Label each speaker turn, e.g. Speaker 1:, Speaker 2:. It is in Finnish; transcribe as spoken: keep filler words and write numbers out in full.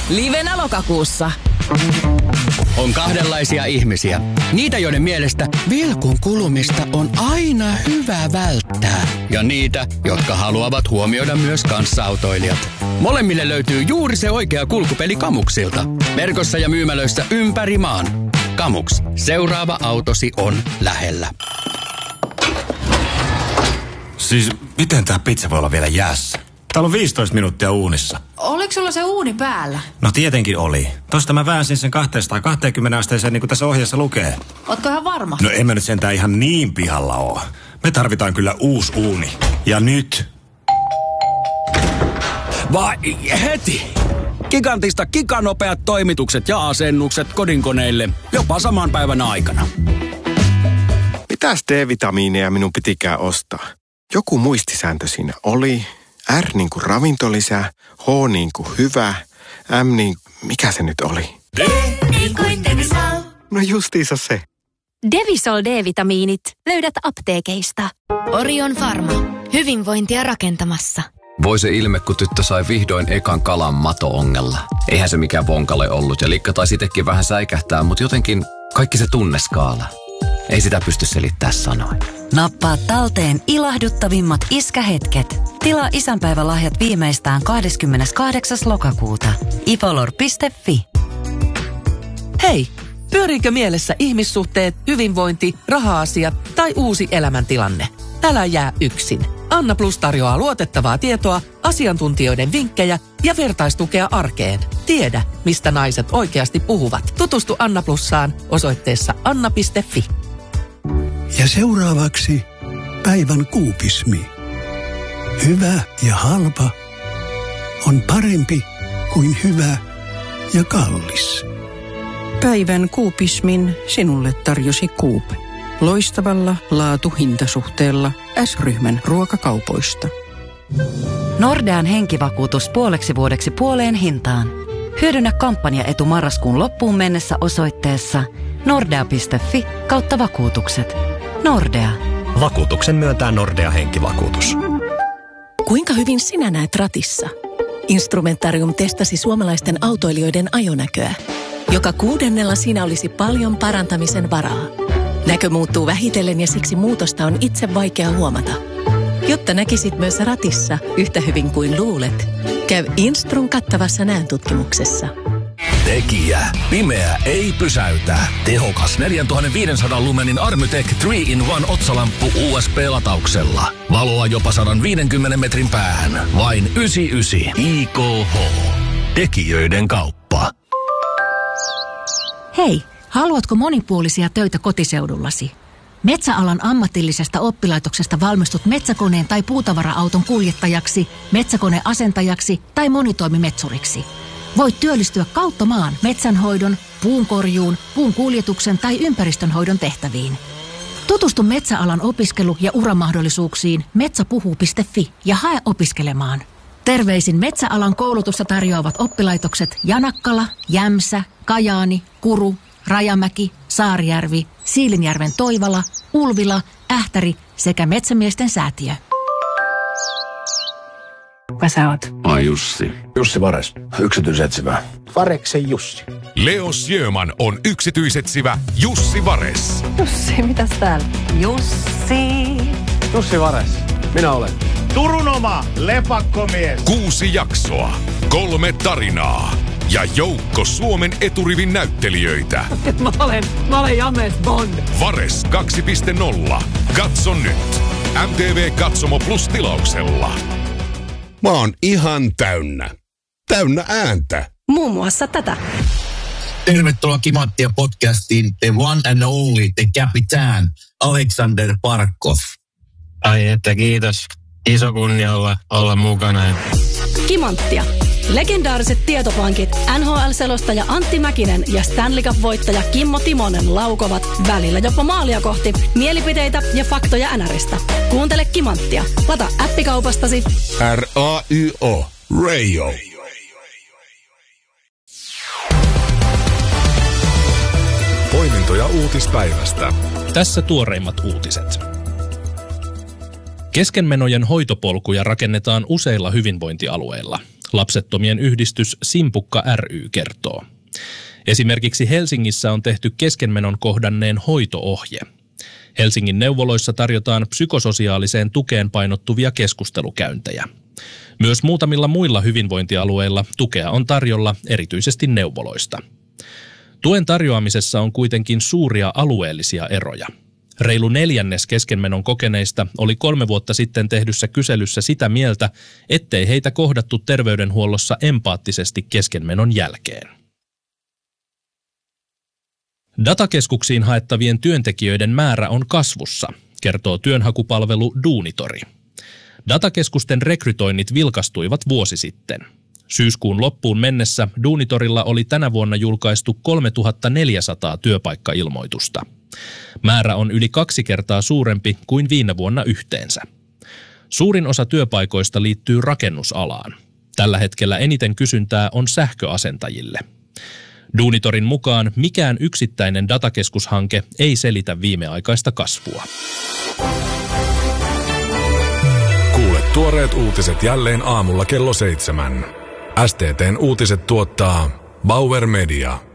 Speaker 1: livenä lokakuussa.
Speaker 2: On kahdenlaisia ihmisiä. Niitä, joiden mielestä vilkun kulumista on aina hyvä välttää. Ja niitä, jotka haluavat huomioida myös kanssaautoilijat. Molemmille löytyy juuri se oikea kulkupeli Kamuksilta. Verkossa ja myymälöissä ympäri maan. Kamuks. Seuraava autosi on lähellä.
Speaker 3: Siis miten tää pizza voi olla vielä jäässä? Täällä on viisitoista minuuttia uunissa.
Speaker 4: Oliko sulla se uuni päällä?
Speaker 3: No tietenkin oli. Tosta mä väänsin sen kaksisataakaksikymmentä asteeseen niin kuin tässä ohjeessa lukee.
Speaker 4: Ootko ihan varma?
Speaker 3: No en mä nyt sentään ihan niin pihalla oo. Me tarvitaan kyllä uusi uuni. Ja nyt.
Speaker 2: Vai heti! Gigantista giganopeat toimitukset ja asennukset kodinkoneille jopa saman päivän aikana.
Speaker 5: Mitäs D-vitamiineja minun pitikään ostaa? Joku muistisääntö siinä oli. R niin kuin ravintolisä, H niin kuin hyvä, M niin... mikä se nyt oli?
Speaker 6: D niin kuin Devisol.
Speaker 5: No justiinsa se.
Speaker 7: Devisol D-vitamiinit löydät apteekeista.
Speaker 8: Orion Pharma. Hyvinvointia rakentamassa.
Speaker 9: Voi se ilme, kun tyttö sai vihdoin ekan kalan mato-ongella. Eihän se mikään vonkale ollut ja likka taisi itsekin vähän säikähtää, mutta jotenkin kaikki se tunneskaala. Ei sitä pysty selittää sanoin.
Speaker 10: Nappaa talteen ilahduttavimmat iskähetket. Tilaa isänpäivälahjat viimeistään kahdeskymmeneskahdeksas lokakuuta. ifolor piste fi.
Speaker 1: Hei, pyöriikö mielessä ihmissuhteet, hyvinvointi, raha-asiat tai uusi elämäntilanne? Älä jää yksin. Anna Plus tarjoaa luotettavaa tietoa, asiantuntijoiden vinkkejä ja vertaistukea arkeen. Tiedä, mistä naiset oikeasti puhuvat. Tutustu Anna Plussaan osoitteessa anna piste fi.
Speaker 11: Ja seuraavaksi päivän kuupismi. Hyvä ja halpa on parempi kuin hyvä ja kallis.
Speaker 12: Päivän kuupismin sinulle tarjosi Coop. Loistavalla laatu-hintasuhteella S-ryhmän ruokakaupoista.
Speaker 10: Nordean henkivakuutus puoleksi vuodeksi puoleen hintaan. Hyödynnä kampanjaetu marraskuun loppuun mennessä osoitteessa nordea piste fi kautta vakuutukset. Nordea.
Speaker 13: Vakuutuksen myöntää Nordea henkivakuutus.
Speaker 14: Kuinka hyvin sinä näet ratissa? Instrumentarium testasi suomalaisten autoilijoiden ajonäköä. Joka kuudennella siinä olisi paljon parantamisen varaa. Näkö muuttuu vähitellen ja siksi muutosta on itse vaikea huomata. Jotta näkisit myös ratissa yhtä hyvin kuin luulet, käy Instrun kattavassa näöntutkimuksessa.
Speaker 15: Tekijä. Pimeä ei pysäytä. Tehokas neljätuhattaviisisataa lumenin Armytech kolme in yksi otsalamppu U S B-latauksella. Valoa jopa sata viisikymmentä metrin päähän. Vain yhdeksänkymmentäyhdeksän I K H. Tekijöiden kauppa.
Speaker 16: Hei, haluatko monipuolisia töitä kotiseudullasi? Metsäalan ammatillisesta oppilaitoksesta valmistut metsäkoneen tai puutavara-auton kuljettajaksi, metsäkoneasentajaksi tai monitoimimetsuriksi. Voit työllistyä kautta maan metsänhoidon, puunkorjuun, puun kuljetuksen tai ympäristönhoidon tehtäviin. Tutustu metsäalan opiskelu- ja uramahdollisuuksiin metsäpuhuu piste fi ja hae opiskelemaan. Terveisin metsäalan koulutusta tarjoavat oppilaitokset Janakkala, Jämsä, Kajaani, Kuru, Rajamäki, Saarijärvi, Siilinjärven Toivala, Ulvila, Ähtäri sekä Metsämiesten säätiö.
Speaker 4: Kuka sä oot?
Speaker 15: Mä Jussi.
Speaker 17: Jussi Vares, yksityisetsivä.
Speaker 18: Vareksen Jussi.
Speaker 19: Leo Sjöman on yksityisetsivä Jussi Vares.
Speaker 4: Jussi, mitäs täällä?
Speaker 10: Jussi.
Speaker 18: Jussi Vares, minä olen.
Speaker 17: Turun oma lepakkomies.
Speaker 19: Kuusi jaksoa, kolme tarinaa ja joukko Suomen eturivin näyttelijöitä.
Speaker 4: Mä olen, mä olen James Bond.
Speaker 19: Vares kaksi piste nolla. Katso nyt. M T V Katsomo Plus -tilauksella.
Speaker 20: Mä oon ihan täynnä. Täynnä ääntä.
Speaker 14: Muun muassa tätä.
Speaker 7: Tervetuloa Kimanttia podcastiin The One and Only, The Capitan, Alexander Barkov.
Speaker 1: Ai että kiitos. Iso kunnia olla, olla mukana.
Speaker 14: Kimanttia. Legendaariset tietopankit, N H L-selostaja Antti Mäkinen ja Stanley Cup-voittaja Kimmo Timonen laukovat välillä jopa maalia kohti mielipiteitä ja faktoja N R:stä. Kuuntele Kimanttia. Lata appikaupastasi
Speaker 20: R A Y O. Rayo.
Speaker 19: Poimintoja uutispäivästä.
Speaker 2: Tässä tuoreimmat uutiset. Keskenmenojen hoitopolkuja rakennetaan useilla hyvinvointialueilla.
Speaker 21: Lapsettomien yhdistys Simpukka ry kertoo. Esimerkiksi Helsingissä on tehty keskenmenon kohdanneen hoito-ohje. Helsingin neuvoloissa tarjotaan psykososiaaliseen tukeen painottuvia keskustelukäyntejä. Myös muutamilla muilla hyvinvointialueilla tukea on tarjolla erityisesti neuvoloista. Tuen tarjoamisessa on kuitenkin suuria alueellisia eroja. Reilu neljännes keskenmenon kokeneista oli kolme vuotta sitten tehdyssä kyselyssä sitä mieltä, ettei heitä kohdattu terveydenhuollossa empaattisesti keskenmenon jälkeen. Datakeskuksiin haettavien työntekijöiden määrä on kasvussa, kertoo työnhakupalvelu Duunitori. Datakeskusten rekrytoinnit vilkastuivat vuosi sitten. Syyskuun loppuun mennessä Duunitorilla oli tänä vuonna julkaistu kolmetuhattaneljäsataa työpaikkailmoitusta. Määrä on yli kaksi kertaa suurempi kuin viime vuonna yhteensä. Suurin osa työpaikoista liittyy rakennusalaan. Tällä hetkellä eniten kysyntää on sähköasentajille. Duunitorin mukaan mikään yksittäinen datakeskushanke ei selitä viimeaikaista kasvua.
Speaker 19: Kuule tuoreet uutiset jälleen aamulla kello seitsemän. S T T:n uutiset tuottaa Bauer Media.